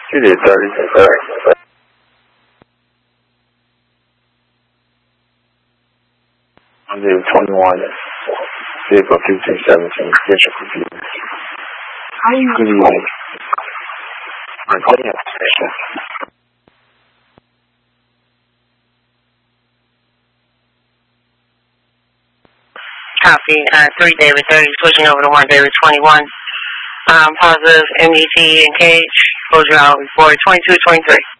You did 30. I did 21. Vehicle 1517. Get you confused. How you? Good evening. I'm calling you. Copy. 3 David 30, switching over to 1 David 21. Positive MET engaged. Closure out report 2223.